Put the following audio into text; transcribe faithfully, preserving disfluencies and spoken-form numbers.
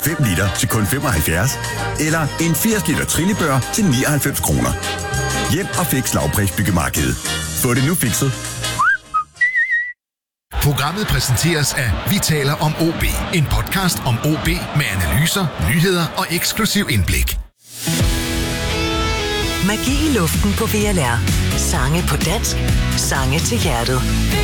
fem liter til kun femoghalvfjerds, eller en firs liter trillebør til nioghalvfems kroner. Hjem og fix Lavpris Byggemarked. Få det nu fikset. Programmet præsenteres af Vi taler om O B. En podcast om O B med analyser, nyheder og eksklusiv indblik. Magi i luften på V L R. Sange på dansk. Sange til hjertet.